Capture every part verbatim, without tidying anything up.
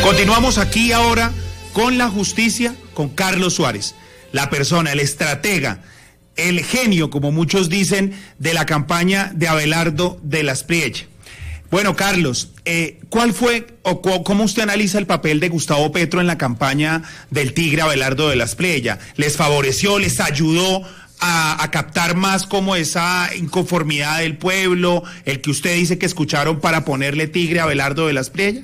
Continuamos aquí ahora con la justicia, con Carlos Suárez, la persona, el estratega, el genio, como muchos dicen, de la campaña de Abelardo de las Priella. Bueno, Carlos, eh, ¿cuál fue o cómo usted analiza el papel de Gustavo Petro en la campaña del tigre Abelardo de las Priella? ¿Les favoreció, les ayudó a, a captar más como esa inconformidad del pueblo, el que usted dice que escucharon para ponerle tigre a Abelardo de las Priella?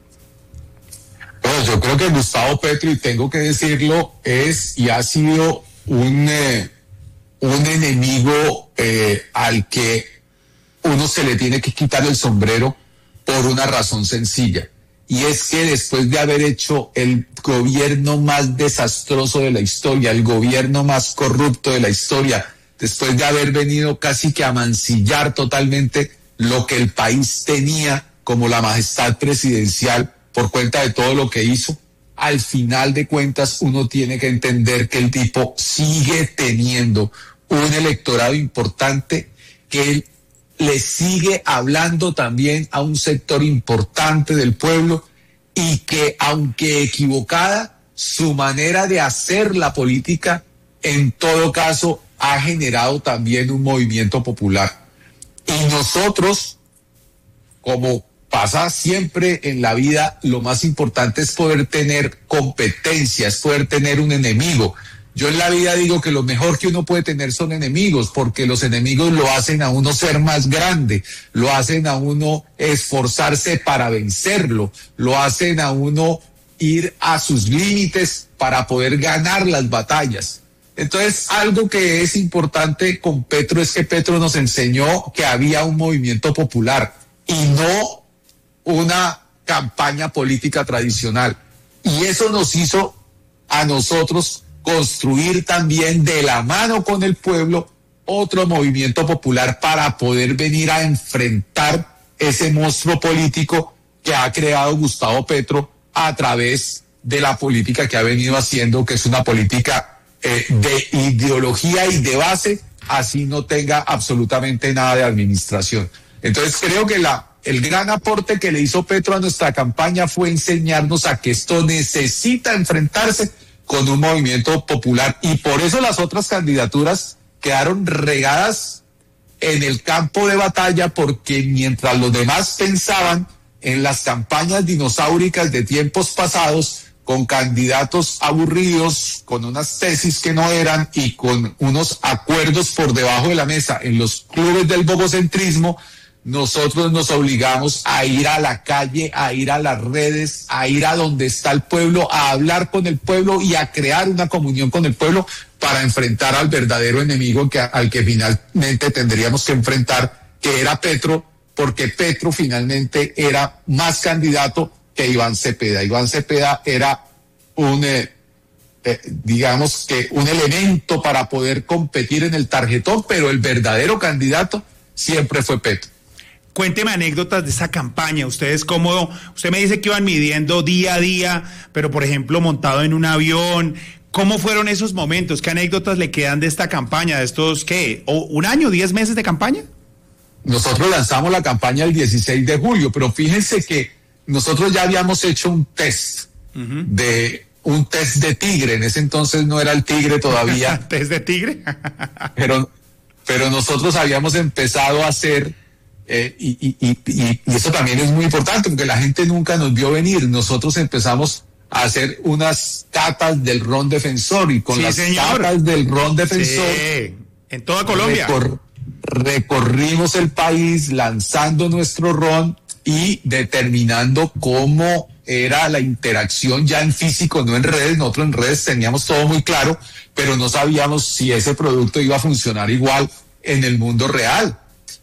Bueno, yo creo que Gustavo Petro, y tengo que decirlo, es y ha sido un, eh, un enemigo eh, al que uno se le tiene que quitar el sombrero por una razón sencilla. Y es que después de haber hecho el gobierno más desastroso de la historia, el gobierno más corrupto de la historia, después de haber venido casi que a mancillar totalmente lo que el país tenía como la majestad presidencial por cuenta de todo lo que hizo, al final de cuentas uno tiene que entender que el tipo sigue teniendo un electorado importante, que él le sigue hablando también a un sector importante del pueblo y que, aunque equivocada, su manera de hacer la política, en todo caso, ha generado también un movimiento popular. Y nosotros, como pasa siempre en la vida, lo más importante es poder tener competencia, es poder tener un enemigo. Yo en la vida digo que lo mejor que uno puede tener son enemigos, porque los enemigos lo hacen a uno ser más grande, lo hacen a uno esforzarse para vencerlo, lo hacen a uno ir a sus límites para poder ganar las batallas. Entonces, algo que es importante con Petro es que Petro nos enseñó que había un movimiento popular y no una campaña política tradicional. Y eso nos hizo a nosotros construir también de la mano con el pueblo otro movimiento popular para poder venir a enfrentar ese monstruo político que ha creado Gustavo Petro a través de la política que ha venido haciendo, que es una política eh, de ideología y de base, así no tenga absolutamente nada de administración. Entonces creo que la el gran aporte que le hizo Petro a nuestra campaña fue enseñarnos a que esto necesita enfrentarse con un movimiento popular, y por eso las otras candidaturas quedaron regadas en el campo de batalla, porque mientras los demás pensaban en las campañas dinosauricas de tiempos pasados, con candidatos aburridos, con unas tesis que no eran y con unos acuerdos por debajo de la mesa en los clubes del bogocentrismo, nosotros nos obligamos a ir a la calle, a ir a las redes, a ir a donde está el pueblo, a hablar con el pueblo y a crear una comunión con el pueblo para enfrentar al verdadero enemigo que, al que finalmente tendríamos que enfrentar, que era Petro, porque Petro finalmente era más candidato que Iván Cepeda. Iván Cepeda era un, eh, eh, digamos que un elemento para poder competir en el tarjetón, pero el verdadero candidato siempre fue Petro. Cuénteme anécdotas de esa campaña. Ustedes cómo, usted me dice que iban midiendo día a día, pero por ejemplo montado en un avión. ¿Cómo fueron esos momentos? ¿Qué anécdotas le quedan de esta campaña? ¿De estos qué? ¿O un año, diez meses de campaña? Nosotros lanzamos la campaña el dieciséis de julio, pero fíjense que nosotros ya habíamos hecho un test uh-huh. de un test de tigre. En ese entonces no era el tigre todavía. ¿Test de tigre? pero, pero nosotros habíamos empezado a hacer Eh, y, y, y, y eso también es muy importante, porque la gente nunca nos vio venir. Nosotros empezamos a hacer unas catas del ron defensor, y con sí, las señor. catas del ron defensor sí, en toda Colombia recor, recorrimos el país lanzando nuestro ron y determinando cómo era la interacción ya en físico, no en redes. Nosotros en redes teníamos todo muy claro, pero no sabíamos si ese producto iba a funcionar igual en el mundo real.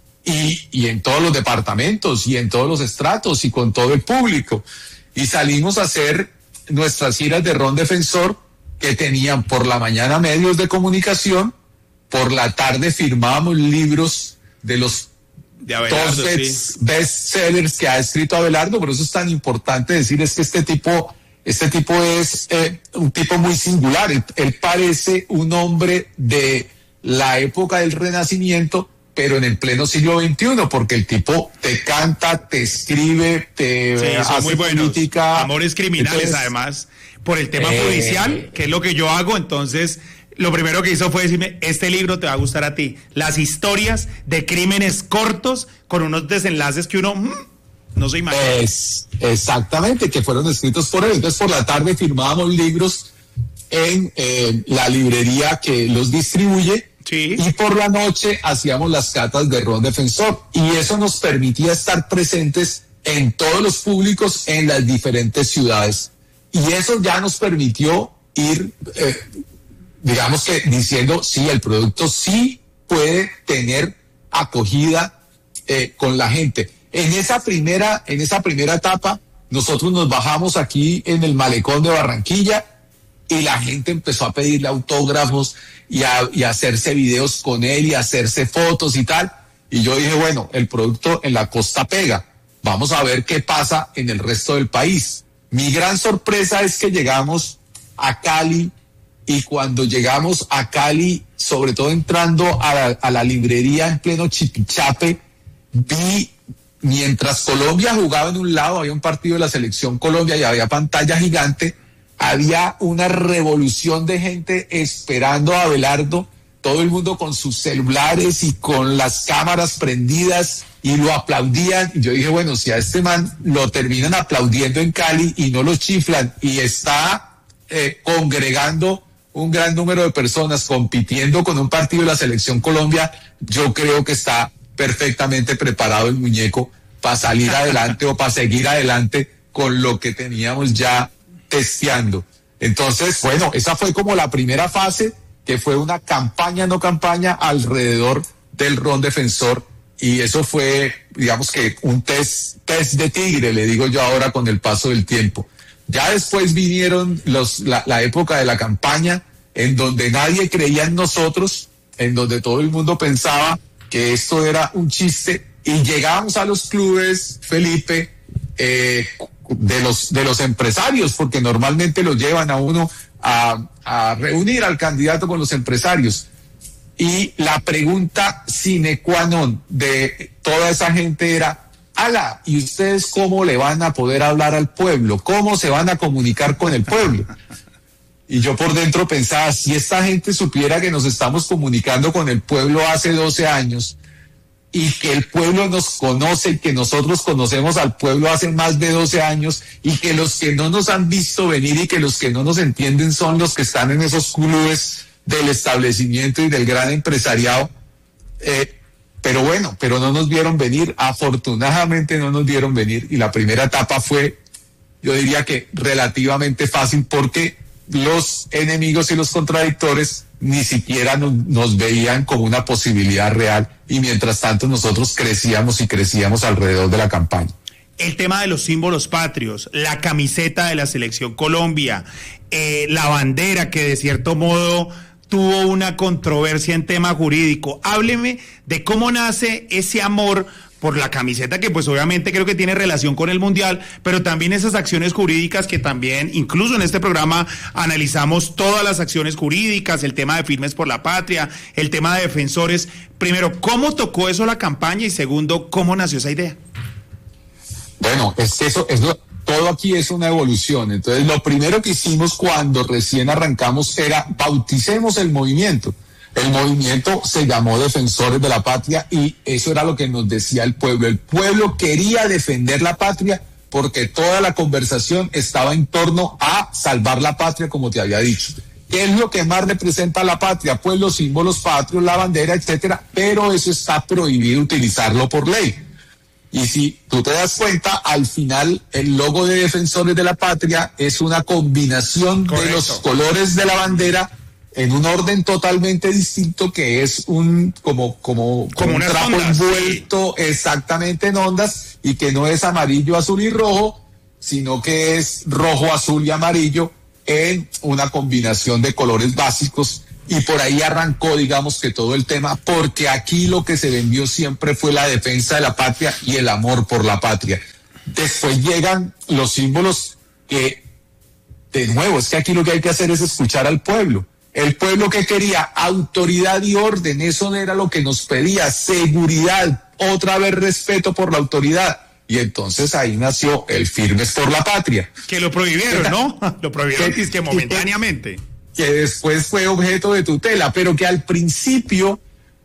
Y, y en todos los departamentos y en todos los estratos y con todo el público. Y salimos a hacer nuestras giras de ron defensor, que tenían por la mañana medios de comunicación, por la tarde firmábamos libros de los de Abelardo, dos best, sí. bestsellers que ha escrito Abelardo. Por eso es tan importante decir, es que este tipo, este tipo es eh, un tipo muy singular. Él, él parece un hombre de la época del Renacimiento, pero en el pleno siglo veintiuno, porque el tipo te canta, te escribe, te sí, hace muy buenos. política. Amores criminales, entonces, además, por el tema eh, judicial, que es lo que yo hago, entonces lo primero que hizo fue decirme, este libro te va a gustar a ti. Las historias de crímenes cortos con unos desenlaces que uno mmm, no se imagina. Es, exactamente, que fueron escritos por él. Entonces por la tarde firmábamos libros en eh, la librería que los distribuye. Sí. Y por la noche hacíamos las catas de ron defensor. Y eso nos permitía estar presentes en todos los públicos en las diferentes ciudades. Y eso ya nos permitió ir... Eh, digamos que diciendo, sí, el producto sí puede tener acogida eh, con la gente. En esa primera, en esa primera etapa, nosotros nos bajamos aquí en el malecón de Barranquilla y la gente empezó a pedirle autógrafos y a, y a hacerse videos con él y a hacerse fotos y tal. Y yo dije, bueno, el producto en la costa pega. Vamos a ver qué pasa en el resto del país. Mi gran sorpresa es que llegamos a Cali. Y cuando llegamos a Cali, sobre todo entrando a la, a la librería en pleno Chipichape, vi, mientras Colombia jugaba en un lado, había un partido de la selección Colombia y había pantalla gigante, había una revolución de gente esperando a Abelardo, todo el mundo con sus celulares y con las cámaras prendidas y lo aplaudían. Y yo dije, bueno, si a este man lo terminan aplaudiendo en Cali y no lo chiflan y está eh, congregando un gran número de personas compitiendo con un partido de la selección Colombia, yo creo que está perfectamente preparado el muñeco para salir adelante o para seguir adelante con lo que teníamos ya testeando. Entonces, bueno, esa fue como la primera fase, que fue una campaña, no campaña, alrededor del ron defensor, y eso fue, digamos que un test, test de tigre, le digo yo ahora con el paso del tiempo. Ya después vinieron los, la, la época de la campaña, en donde nadie creía en nosotros, en donde todo el mundo pensaba que esto era un chiste, y llegábamos a los clubes, Felipe, eh, de los de los empresarios, porque normalmente lo llevan a uno a, a reunir al candidato con los empresarios. Y la pregunta sine qua non de toda esa gente era, ala, ¿y ustedes cómo le van a poder hablar al pueblo? ¿Cómo se van a comunicar con el pueblo? Y yo por dentro pensaba, si esta gente supiera que nos estamos comunicando con el pueblo hace doce años y que el pueblo nos conoce y que nosotros conocemos al pueblo hace más de doce años y que los que no nos han visto venir y que los que no nos entienden son los que están en esos clubes del establecimiento y del gran empresariado. Eh, pero bueno, pero no nos vieron venir, afortunadamente no nos vieron venir, y la primera etapa fue, yo diría que relativamente fácil, porque los enemigos y los contradictores ni siquiera nos, nos veían como una posibilidad real, y mientras tanto nosotros crecíamos y crecíamos alrededor de la campaña. El tema de los símbolos patrios, la camiseta de la Selección Colombia, eh, la bandera que de cierto modo tuvo una controversia en tema jurídico. Hábleme de cómo nace ese amor por la camiseta, que pues obviamente creo que tiene relación con el Mundial, pero también esas acciones jurídicas que también, incluso en este programa, analizamos todas las acciones jurídicas, el tema de Firmes por la Patria, el tema de defensores. Primero, ¿cómo tocó eso la campaña? Y segundo, ¿cómo nació esa idea? Bueno, es eso, es lo, todo aquí es una evolución. Entonces, lo primero que hicimos cuando recién arrancamos era bauticemos el movimiento. El movimiento se llamó Defensores de la Patria, y eso era lo que nos decía el pueblo. El pueblo quería defender la patria porque toda la conversación estaba en torno a salvar la patria, como te había dicho. ¿Qué es lo que más representa la patria? Pues los símbolos patrios, la bandera, etcétera, pero eso está prohibido utilizarlo por ley. Y si tú te das cuenta, al final el logo de Defensores de la Patria es una combinación Correcto. de los colores de la bandera en un orden totalmente distinto, que es un como como, como un trapo ondas, envuelto sí. exactamente en ondas, y que no es amarillo, azul y rojo, sino que es rojo, azul y amarillo en una combinación de colores básicos. Y por ahí arrancó, digamos, que todo el tema, porque aquí lo que se vendió siempre fue la defensa de la patria y el amor por la patria. Después llegan los símbolos que, de nuevo, es que aquí lo que hay que hacer es escuchar al pueblo. El pueblo que quería autoridad y orden, eso era lo que nos pedía, seguridad, otra vez respeto por la autoridad. Y entonces ahí nació el Firmes por la Patria. Que lo prohibieron, ¿no? Lo prohibieron que, que momentáneamente. Que después fue objeto de tutela, pero que al principio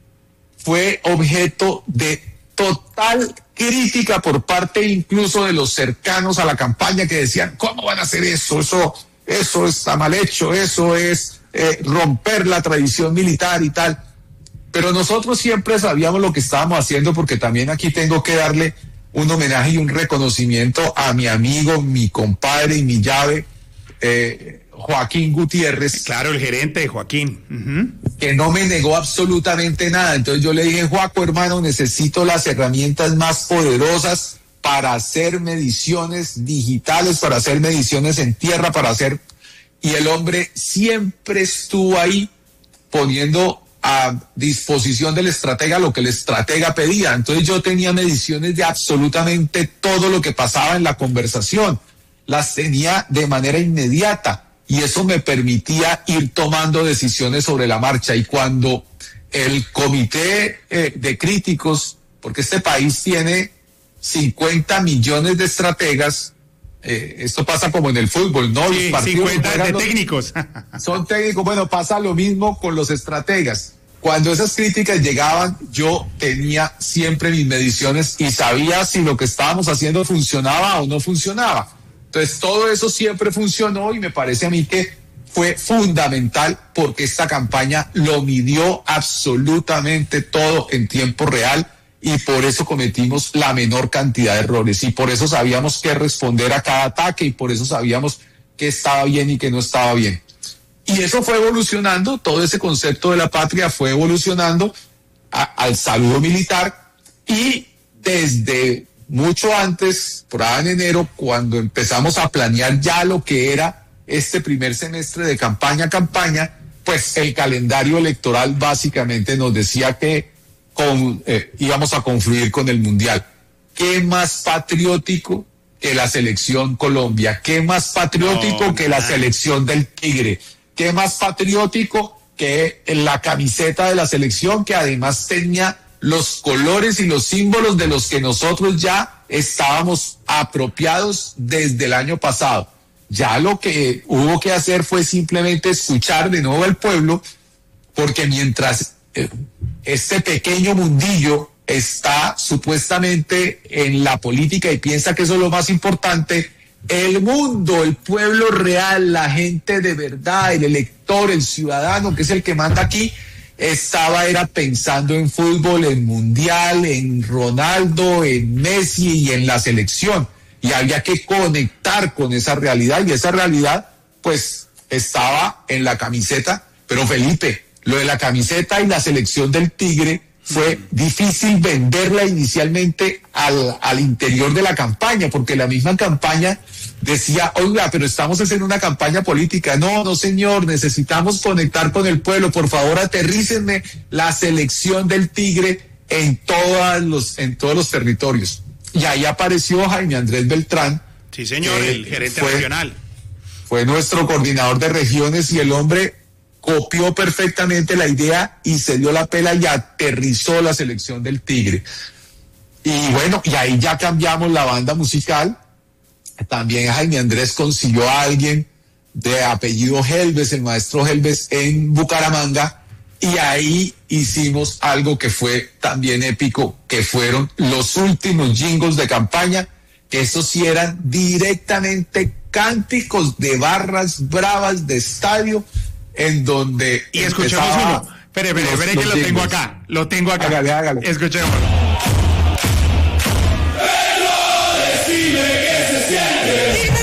fue objeto de total crítica por parte incluso de los cercanos a la campaña, que decían, ¿cómo van a hacer eso? Eso, eso está mal hecho, eso es eh, romper la tradición militar y tal. Pero nosotros siempre sabíamos lo que estábamos haciendo, porque también aquí tengo que darle un homenaje y un reconocimiento a mi amigo, mi compadre y mi llave, eh, Joaquín Gutiérrez. Claro, el gerente de Joaquín. Uh-huh. Que no me negó absolutamente nada. Entonces yo le dije, Joaco, hermano, necesito las herramientas más poderosas para hacer mediciones digitales, para hacer mediciones en tierra, para hacer... Y el hombre siempre estuvo ahí poniendo a disposición del estratega lo que el estratega pedía. Entonces yo tenía mediciones de absolutamente todo lo que pasaba en la conversación. Las tenía de manera inmediata y eso me permitía ir tomando decisiones sobre la marcha. Y cuando el comité eh, de críticos, porque este país tiene cincuenta millones de estrategas, eh, esto pasa como en el fútbol, ¿no? Sí, los cincuenta de técnicos. Son técnicos, bueno, pasa lo mismo con los estrategas. Cuando esas críticas llegaban, yo tenía siempre mis mediciones y sabía si lo que estábamos haciendo funcionaba o no funcionaba. Entonces, todo eso siempre funcionó y me parece a mí que fue fundamental porque esta campaña lo midió absolutamente todo en tiempo real y por eso cometimos la menor cantidad de errores y por eso sabíamos qué responder a cada ataque y por eso sabíamos qué estaba bien y qué no estaba bien. Y eso fue evolucionando, todo ese concepto de la patria fue evolucionando a, al saludo militar y desde mucho antes, por ahí en enero, cuando empezamos a planear ya lo que era este primer semestre de campaña a campaña, pues el calendario electoral básicamente nos decía que con, eh, íbamos a confluir con el Mundial. ¿Qué más patriótico que la selección Colombia? ¿Qué más patriótico no, que la selección del Tigre? ¿Qué más patriótico que la camiseta de la selección, que además tenía los colores y los símbolos de los que nosotros ya estábamos apropiados desde el año pasado? Ya lo que hubo que hacer fue simplemente escuchar de nuevo al pueblo, porque mientras eh, este pequeño mundillo está supuestamente en la política y piensa que eso es lo más importante, el mundo, el pueblo real, la gente de verdad, el elector, el ciudadano, que es el que manda aquí, estaba era pensando en fútbol, en mundial, en Ronaldo, en Messi y en la selección. Y había que conectar con esa realidad y esa realidad pues estaba en la camiseta. Pero Felipe, lo de la camiseta y la selección del Tigre fue difícil venderla inicialmente al, al interior de la campaña, porque la misma campaña decía, oiga, pero estamos haciendo una campaña política. No, no señor, necesitamos conectar con el pueblo, por favor aterrícenme la selección del Tigre en todos los, en todos los territorios. Y ahí apareció Jaime Andrés Beltrán. Sí señor, el gerente fue, regional. Fue nuestro coordinador de regiones y el hombre copió perfectamente la idea y se dio la pela y aterrizó la selección del Tigre. Y bueno, y ahí ya cambiamos la banda musical. También Jaime Andrés consiguió a alguien de apellido Helves, el maestro Helves, en Bucaramanga, y ahí hicimos algo que fue también épico, que fueron los últimos jingles de campaña, que estos sí eran directamente cánticos de barras bravas de estadio, en donde y escuchemos uno. Espere, espere, espere que lo jingles. tengo acá. Lo tengo acá. Hágale, hágale. Escuchemos. Recibe que se siente.